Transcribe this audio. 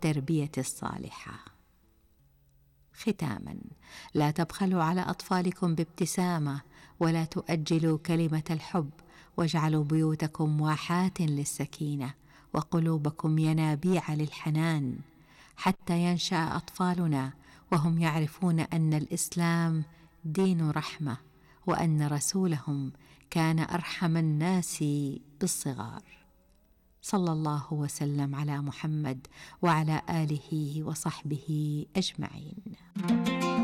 والتربية الصالحة. ختاما، لا تبخلوا على أطفالكم بابتسامة، ولا تؤجلوا كلمة الحب، واجعلوا بيوتكم واحات للسكينة وقلوبكم ينابيع للحنان، حتى ينشأ أطفالنا وهم يعرفون أن الإسلام دين رحمة، وأن رسولهم كان أرحم الناس بالصغار. صلى الله وسلم على محمد وعلى آله وصحبه أجمعين.